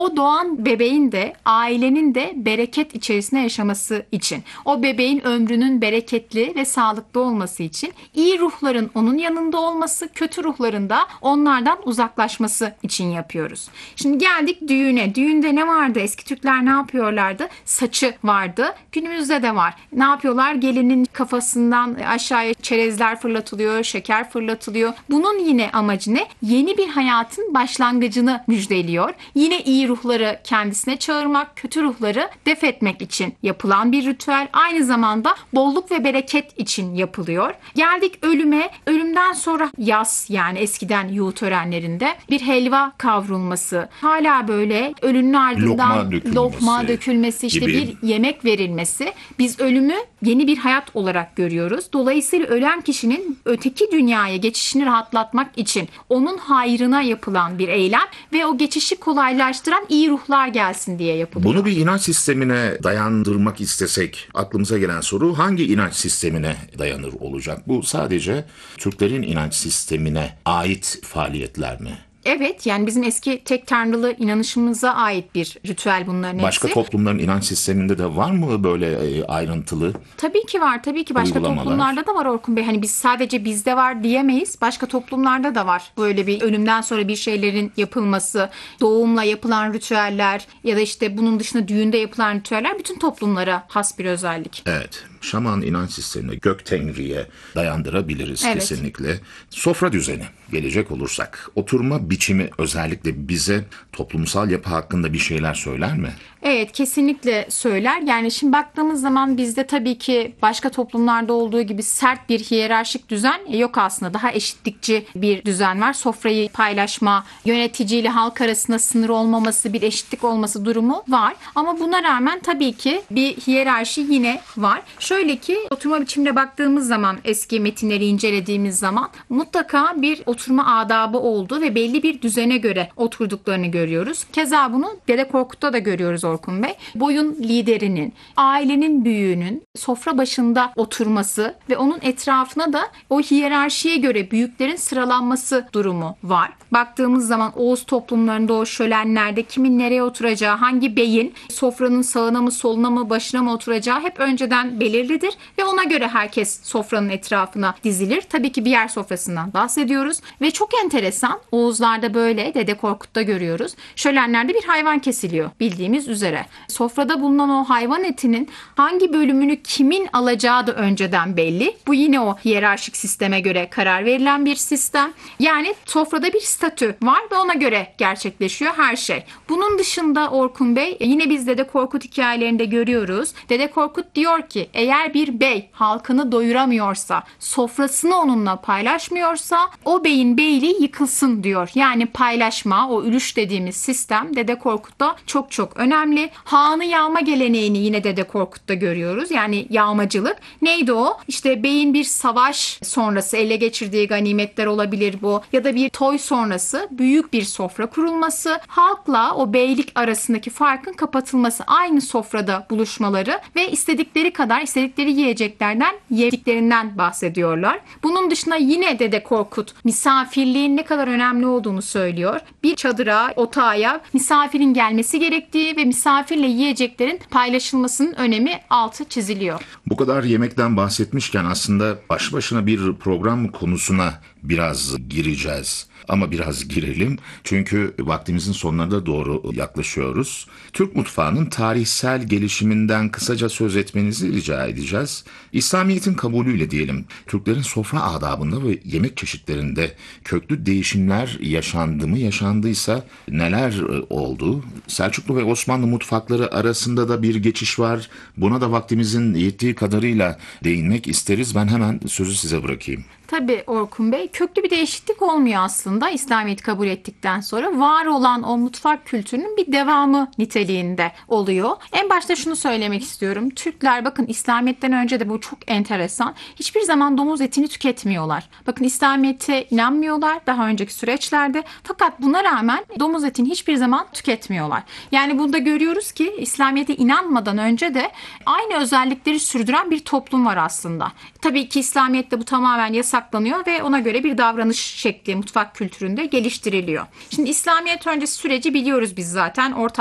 O doğan bebeğin de ailenin de bereket içerisinde yaşaması için, o bebeğin ömrünün bereketli ve sağlıklı olması için, iyi ruhların onun yanında olması, kötü ruhların da onlardan uzaklaşması için yapıyoruz. Şimdi geldik düğüne. Düğünde ne vardı? Eski Türkler ne yapıyorlardı? Saçı vardı. Günümüzde de var. Ne yapıyorlar? Gelinin kafasından aşağıya çerezler fırlatılıyor, şeker fırlatılıyor. Bunun yine amacı ne? Yeni bir hayatın başlangıcını müjdeliyor. Yine iyi ruhları kendisine çağırmak, kötü ruhları def etmek için yapılan bir ritüel. Aynı zamanda bolluk ve bereket için yapılıyor. Geldik ölüme. Ölümden sonra yas, yani eskiden yuğu törenlerinde bir helva kavrulması. Hala böyle ölünün ardından lokma dökülmesi, işte gibi bir yemek verilmesi. Biz ölümü yeni bir hayat olarak görüyoruz. Dolayısıyla ölen kişinin öteki dünyaya geçişini rahatlatmak için onun hayrına yapılan bir eylem ve o geçişi kolaylaştıran iyi ruhlar gelsin diye yapılıyor. Bunu bir inanç sistemine dayandırmak istesek aklımıza gelen soru hangi inanç sistemine dayanır olacak? Bu sadece Türklerin inanç sistemine ait faaliyetler mi? Evet, yani bizim eski tek tanrılı inanışımıza ait bir ritüel bunların hepsi. Başka toplumların inanç sisteminde de var mı böyle ayrıntılı? Tabii ki var, tabii ki başka Uygulamalar. toplumlarda da var Orkun Bey. Hani biz sadece bizde var diyemeyiz. Başka toplumlarda da var. Böyle bir ölümden sonra bir şeylerin yapılması, doğumla yapılan ritüeller ya da işte bunun dışında düğünde yapılan ritüeller bütün toplumlara has bir özellik. Evet. Şaman inanç sistemine, gök tengriye dayandırabiliriz Evet. kesinlikle. Sofra düzeni gelecek olursak, oturma biçimi özellikle bize toplumsal yapı hakkında bir şeyler söyler mi? Evet, kesinlikle söyler. Yani şimdi baktığımız zaman bizde tabii ki başka toplumlarda olduğu gibi sert bir hiyerarşik düzen yok aslında. Daha eşitlikçi bir düzen var. Sofrayı paylaşma, yöneticiyle halk arasında sınır olmaması, bir eşitlik olması durumu var. Ama buna rağmen tabii ki bir hiyerarşi yine var. Şöyle ki oturma biçimine baktığımız zaman, eski metinleri incelediğimiz zaman mutlaka bir oturma adabı olduğu ve belli bir düzene göre oturduklarını görüyoruz. Keza bunu Dede Korkut'ta da görüyoruz Orkun Bey. Boyun liderinin, ailenin büyüğünün sofra başında oturması ve onun etrafına da o hiyerarşiye göre büyüklerin sıralanması durumu var. Baktığımız zaman Oğuz toplumlarında o şölenlerde kimin nereye oturacağı, hangi beyin sofranın sağına mı soluna mı başına mı oturacağı hep önceden belirlidir ve ona göre herkes sofranın etrafına dizilir. Tabii ki bir yer sofrasından bahsediyoruz ve çok enteresan, Oğuzlarda böyle, Dede Korkut'ta görüyoruz. Şölenlerde bir hayvan kesiliyor bildiğimiz üzere. Sofrada bulunan o hayvan etinin hangi bölümünü kimin alacağı da önceden belli. Bu yine o hiyerarşik sisteme göre karar verilen bir sistem. Yani sofrada bir statü var ve ona göre gerçekleşiyor her şey. Bunun dışında Orkun Bey, yine biz Dede Korkut hikayelerinde görüyoruz. Dede Korkut diyor ki eğer bir bey halkını doyuramıyorsa, sofrasını onunla paylaşmıyorsa o beyin beyliği yıkılsın diyor. Yani paylaşma, o ülüş dediğimiz sistem Dede Korkut'ta çok çok önemli. Hanı yağma geleneğini yine Dede Korkut'ta görüyoruz. Yani yağmacılık. Neydi o? İşte beyin bir savaş sonrası ele geçirdiği ganimetler olabilir bu. Ya da bir toy sonrası büyük bir sofra kurulması. Halkla o beylik arasındaki farkın kapatılması. Aynı sofrada buluşmaları ve istedikleri kadar istedikleri yiyeceklerden yediklerinden bahsediyorlar. Bunun dışında yine Dede Korkut misafirliğin ne kadar önemli olduğunu söylüyor. Bir çadıra, otağa misafirin gelmesi gerektiği ve misafirle yiyeceklerin paylaşılmasının önemi altı çiziliyor. Bu kadar yemekten bahsetmişken aslında baş başına bir program konusuna biraz gireceğiz. Ama biraz girelim çünkü vaktimizin sonlarına doğru yaklaşıyoruz. Türk mutfağının tarihsel gelişiminden kısaca söz etmenizi rica edeceğiz. İslamiyet'in kabulüyle diyelim, Türklerin sofra adabında ve yemek çeşitlerinde köklü değişimler yaşandı mı? Yaşandıysa neler oldu? Selçuklu ve Osmanlı mutfakları arasında da bir geçiş var. Buna da vaktimizin yettiği kadarıyla değinmek isteriz. Ben hemen sözü size bırakayım. Tabii Orkun Bey, köklü bir değişiklik olmuyor aslında İslamiyet'i kabul ettikten sonra. Var olan o mutfak kültürünün bir devamı niteliğinde oluyor. En başta şunu söylemek istiyorum. Türkler, bakın İslamiyet'ten önce de bu çok enteresan, hiçbir zaman domuz etini tüketmiyorlar. Bakın İslamiyet'e inanmıyorlar daha önceki süreçlerde. Fakat buna rağmen domuz etini hiçbir zaman tüketmiyorlar. var. Yani bunda görüyoruz ki İslamiyet'e inanmadan önce de aynı özellikleri sürdüren bir toplum var aslında. Tabii ki İslamiyet'te bu tamamen yasaklanıyor ve ona göre bir davranış şekli mutfak kültüründe geliştiriliyor. Şimdi İslamiyet öncesi süreci biliyoruz biz zaten. Orta